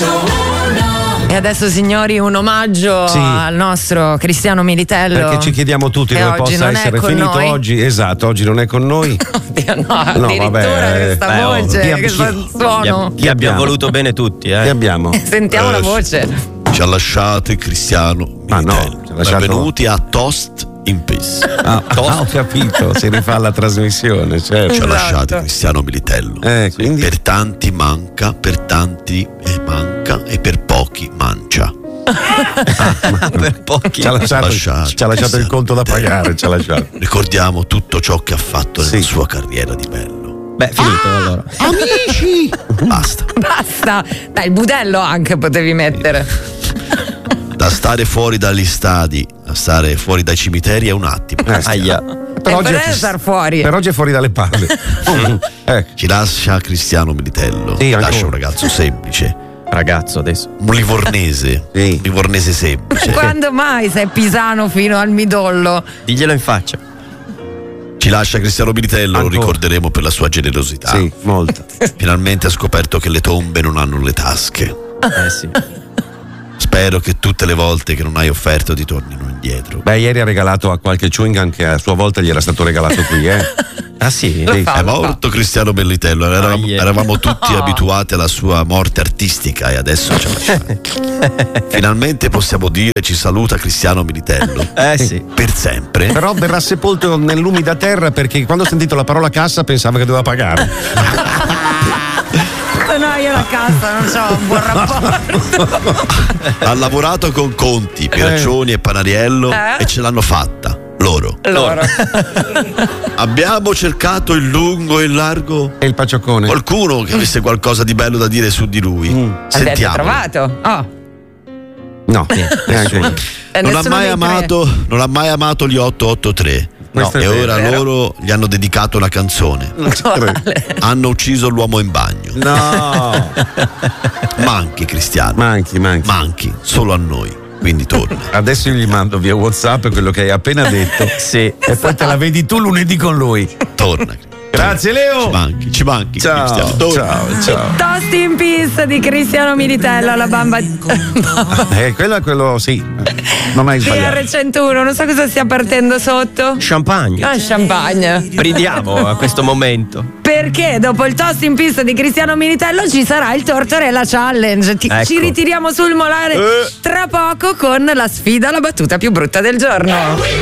E adesso, signori, un omaggio al nostro Cristiano Militello, perché ci chiediamo tutti dove possa essere finito noi. oggi. Esatto, oggi non è con noi. Oddio, no, addirittura questa voce, questo suono. Chi abbiamo voluto bene tutti, Chi abbiamo? Sentiamo la voce. Ci ha lasciato Cristiano Militello. Benvenuti a Toast in Peace. Ho capito, si rifà la trasmissione, certo. Ci ha lasciato Cristiano Militello. Quindi... Per tanti manca, per tanti manca e per pochi mancia. Per pochi ci ha lasciato il conto da pagare. Ci ha lasciato. Ricordiamo tutto ciò che ha fatto nella sua carriera di bello. Beh, finito allora. Amici! Basta. Dai, il budello anche potevi mettere. Da stare fuori dagli stadi a stare fuori dai cimiteri è un attimo. Aia. Per oggi fuori. Per oggi è fuori dalle palle. Ci lascia Cristiano Militello. Lascia un ragazzo semplice. Ragazzo adesso. Un livornese. Un livornese semplice. Quando mai sei pisano fino al midollo? Diglielo in faccia. Ci lascia Cristiano Militello, lo ricorderemo per la sua generosità. Sì, molto. Finalmente ha scoperto che le tombe non hanno le tasche. Sì. Spero che tutte le volte che non hai offerto ti tornino indietro. Beh, ieri ha regalato a qualche chewing gum che a sua volta gli era stato regalato qui, Ah sì? È morto Cristiano Militello. Eravamo tutti abituati alla sua morte artistica e adesso ci ha lasciato. Finalmente possiamo dire ci saluta Cristiano Militello. Sì. Per sempre. Però verrà sepolto nell'umida terra, perché quando ho sentito la parola cassa pensava che doveva pagare. No, io la cassa non c'ho un buon rapporto. Ha lavorato con Conti, Pieraccioni e Panariello e ce l'hanno fatta. Loro. Abbiamo cercato il lungo e il largo e il pacioccone. Qualcuno che avesse qualcosa di bello da dire su di lui. Sentiamo. Trovato? No, neanche. Non ha mai amato gli 883. E ora loro gli hanno dedicato una canzone. Hanno ucciso l'uomo in bagno. No. Manchi Cristiano. Manchi solo a noi. Quindi torna. Adesso io gli mando via WhatsApp quello che hai appena detto. E poi te la vedi tu lunedì con lui. Torna. Grazie Leo. Ci manchi. Ciao. Toast in Peace di Cristiano Militello, la bamba. Quello sì. Non hai sbagliato. TR101, non so cosa stia partendo sotto. Champagne. Champagne. Bridiamo a questo momento. Perché dopo il Toast in Peace di Cristiano Militello ci sarà il Tortorella Challenge. Ci ritiriamo sul molare tra poco con la sfida alla battuta più brutta del giorno.